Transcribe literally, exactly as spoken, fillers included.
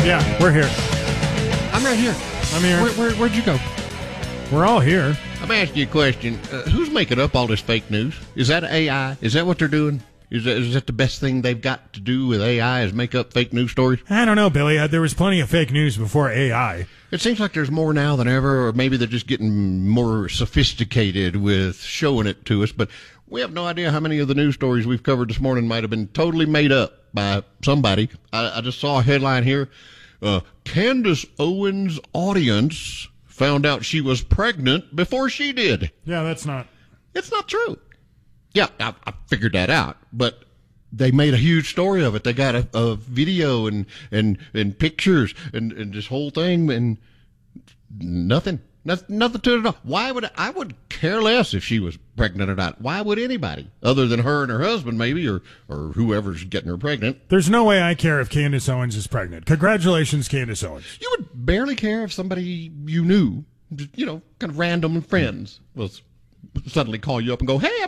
Yeah, we're here. I'm right here. I'm here. Where, where, where'd you go? We're all here. I'm asking you a question. Uh, who's making up all this fake news? Is that A I? Is that what they're doing? Is that, is that the best thing they've got to do with A I is make up fake news stories? I don't know, Billy. Uh, there was plenty of fake news before A I. It seems like there's more now than ever, or maybe they're just getting more sophisticated with showing it to us. But we have no idea how many of the news stories we've covered this morning might have been totally made up by somebody. I, I just saw a headline here. Uh, Candace Owens' audience found out she was pregnant before she did. Yeah, that's not. It's not true. Yeah, I, I figured that out, but they made a huge story of it. They got a, a video and, and, and pictures and, and this whole thing, and nothing, nothing, nothing to it at all. Why would I, I would care less if she was pregnant or not? Why would anybody, other than her and her husband, maybe, or or whoever's getting her pregnant? There's no way I care if Candace Owens is pregnant. Congratulations, Candace Owens. You would barely care if somebody you knew, you know, kind of random friends, will suddenly call you up and go, "Hey, I'm